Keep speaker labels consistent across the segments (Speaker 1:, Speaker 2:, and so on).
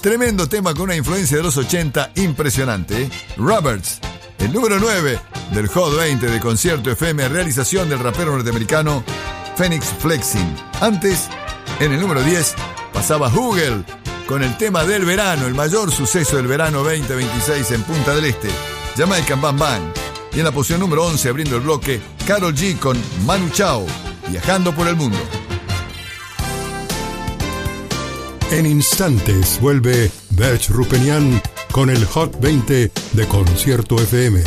Speaker 1: Tremendo tema con una influencia de los 80 impresionante. Roberts, el número 9 del Hot 20 de Concierto FM, realización del rapero norteamericano Phoenix Flexing. Antes, en el número 10, pasaba Hugel con el tema del verano, el mayor suceso del verano 2026 en Punta del Este, Jamaican Bam Bam. Y en la posición número 11, abriendo el bloque, Karol G con Manu Chao, Viajando por el Mundo.
Speaker 2: En instantes vuelve Berch Rupenian con el Hot 20 de Concierto FM.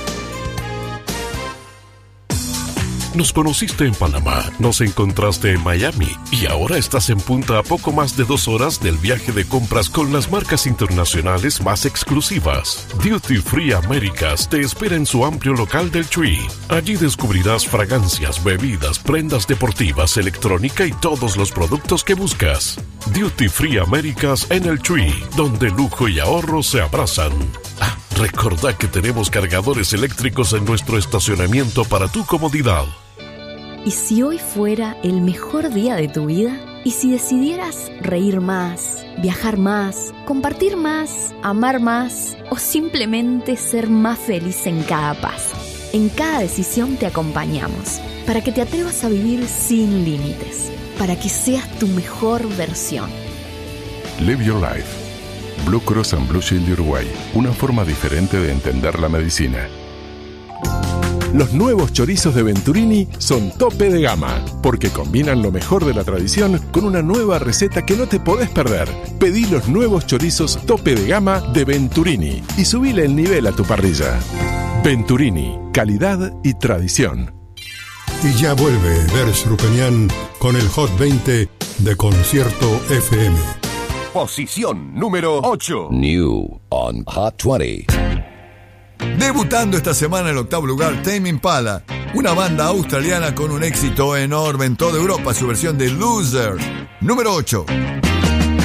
Speaker 3: Nos conociste en Panamá, nos encontraste en Miami y ahora estás en Punta a poco más de 2 horas del viaje de compras con las marcas internacionales más exclusivas. Duty Free Américas te espera en su amplio local del Tree. Allí descubrirás fragancias, bebidas, prendas deportivas, electrónica y todos los productos que buscas. Duty Free Américas en el Tree, donde lujo y ahorro se abrazan. Recordá que tenemos cargadores eléctricos en nuestro estacionamiento para tu comodidad.
Speaker 4: ¿Y si hoy fuera el mejor día de tu vida? ¿Y si decidieras reír más, viajar más, compartir más, amar más o simplemente ser más feliz en cada paso? En cada decisión te acompañamos para que te atrevas a vivir sin límites, para que seas tu mejor versión.
Speaker 5: Live Your Life. Blue Cross and Blue Shield de Uruguay. Una forma diferente de entender la medicina.
Speaker 6: Los nuevos chorizos de Venturini son tope de gama, porque combinan lo mejor de la tradición con una nueva receta que no te podés perder. Pedí los nuevos chorizos tope de gama de Venturini y subile el nivel a tu parrilla. Venturini, calidad y tradición.
Speaker 2: Y ya vuelve Berch Rupenian con el Hot 20 de Concierto FM.
Speaker 7: Posición número 8.
Speaker 8: New on Hot 20.
Speaker 1: Debutando esta semana en el 8º lugar, Tame Impala, una banda australiana con un éxito enorme en toda Europa, su versión de Loser, número 8.